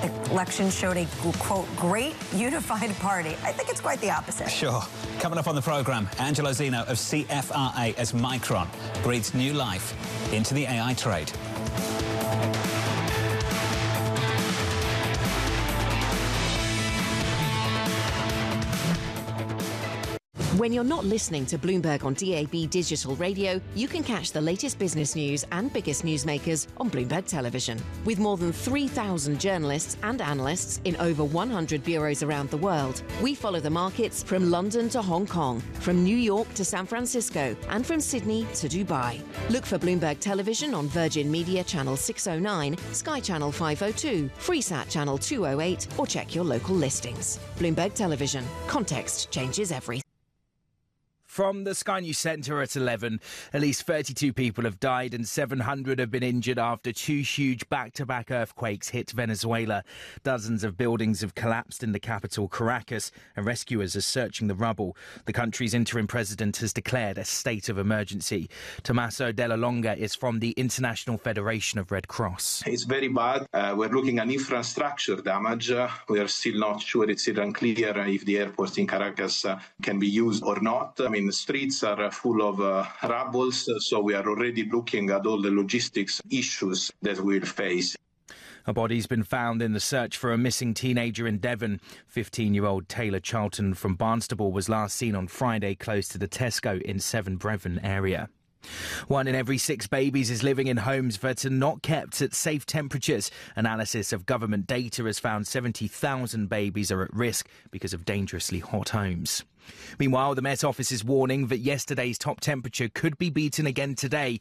The election showed a, quote, great unified party. I think it's quite the opposite. Sure. Coming up on the programme, Angelo Zeno of CFRA as Micron breathes new life into the AI trade. When you're not listening to Bloomberg on DAB digital radio, you can catch the latest business news and biggest newsmakers on Bloomberg Television. With more than 3,000 journalists and analysts in over 100 bureaus around the world, we follow the markets from London to Hong Kong, from New York to San Francisco, and from Sydney to Dubai. Look for Bloomberg Television on Virgin Media Channel 609, Sky Channel 502, Freesat Channel 208, or check your local listings. Bloomberg Television. Context changes everything. From the Sky News Centre at 11, at least 32 people have died and 700 have been injured after two huge back-to-back earthquakes hit Venezuela. Dozens of buildings have collapsed in the capital, Caracas, and rescuers are searching the rubble. The country's interim president has declared a state of emergency. Tommaso Della Longa is from the International Federation of Red Cross. It's very bad. We're looking at infrastructure damage. We are still not sure. It's still unclear if the airport in Caracas can be used or not. The streets are full of rubble, so we are already looking at all the logistics issues that we'll face. A body's been found in the search for a missing teenager in Devon. 15-year-old Taylor Charlton from Barnstable was last seen on Friday close to the Tesco in Severn Brevin area. 1 in every 6 babies is living in homes that are not kept at safe temperatures. Analysis of government data has found 70,000 babies are at risk because of dangerously hot homes. Meanwhile, the Met Office is warning that yesterday's top temperature could be beaten again today.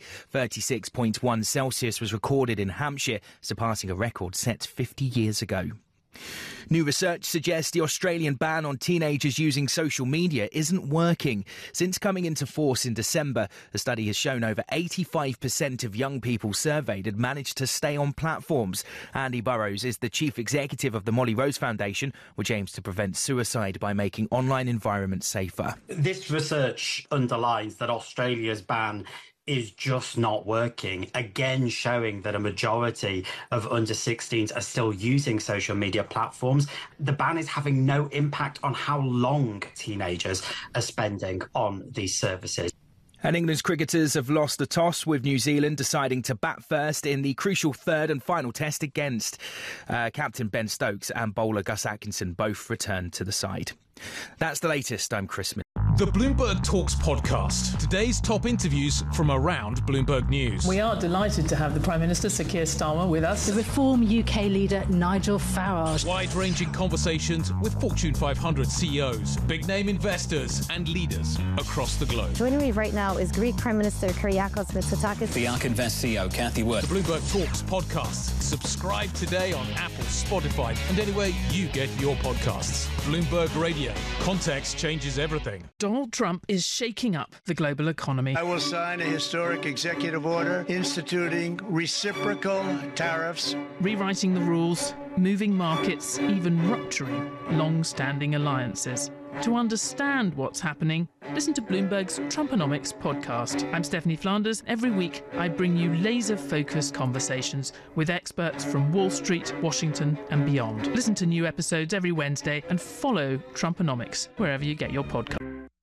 36.1 Celsius was recorded in Hampshire, surpassing a record set 50 years ago. New research suggests the Australian ban on teenagers using social media isn't working. Since coming into force in December, the study has shown over 85% of young people surveyed had managed to stay on platforms. Andy Burrows is the chief executive of the Molly Rose Foundation, which aims to prevent suicide by making online environments safer. This research underlines that Australia's ban is just not working, again showing that a majority of under 16s are still using social media platforms. The ban is having no impact on how long teenagers are spending on these services. And England's cricketers have lost the toss, with New Zealand deciding to bat first in the crucial third and final test against captain Ben Stokes and bowler Gus Atkinson both returned to the side. That's the latest. I'm Chris Smith. The Bloomberg Talks podcast. Today's top interviews from around Bloomberg News. We are delighted to have the Prime Minister, Sir Keir Starmer, with us. The Reform UK leader, Nigel Farage. Wide-ranging conversations with Fortune 500 CEOs, big-name investors and leaders across the globe. Joining me right now is Greek Prime Minister Kyriakos Mitsotakis. The ARK Invest CEO, Cathy Wood. The Bloomberg Talks podcast. Subscribe today on Apple, Spotify and anywhere you get your podcasts. Bloomberg Radio. Context changes everything. Donald Trump is shaking up the global economy. I will sign a historic executive order instituting reciprocal tariffs. Rewriting the rules, moving markets, even rupturing long-standing alliances. To understand what's happening, listen to Bloomberg's Trumponomics podcast. I'm Stephanie Flanders. Every week, I bring you laser-focused conversations with experts from Wall Street, Washington, and beyond. Listen to new episodes every Wednesday and follow Trumponomics wherever you get your podcast.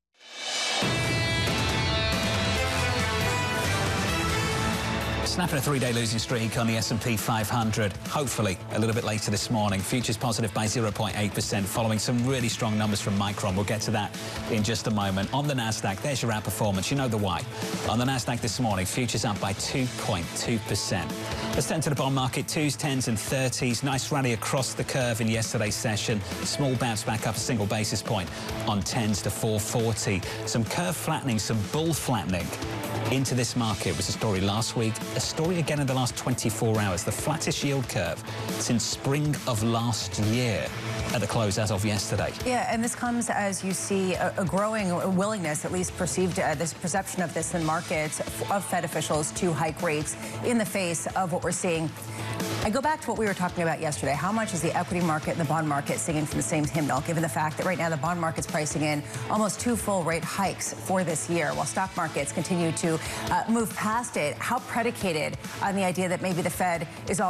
Snapping a 3-day losing streak on the S&P 500, hopefully a little bit later this morning. Futures positive by 0.8% following some really strong numbers from Micron. We'll get to that in just a moment. On the Nasdaq, there's your outperformance. You know the why. On the Nasdaq this morning, futures up by 2.2%. Let's turn to the bond market. 2s, 10s and 30s. Nice rally across the curve in yesterday's session. Small bounce back up a single basis point on 10s to 440. Some curve flattening, some bull flattening into this market was a story last week, a story again in the last 24 hours. The flattest yield curve since spring of last year at the close as of yesterday. Yeah, and this comes as you see a growing willingness, at least perceived, this perception of this in markets, of Fed officials to hike rates in the face of what we're seeing. I go back to what we were talking about yesterday. How much is the equity market and the bond market singing from the same hymnal, given the fact that right now the bond market's pricing in almost 2 full rate hikes for this year, while stock markets continue to move past it? How predicated on the idea that maybe the Fed is all